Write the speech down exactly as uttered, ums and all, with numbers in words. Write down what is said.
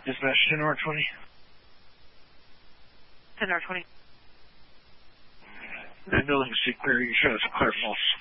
Dispatch ten R twenty. ten R twenty. That building is clear. You show us clear false.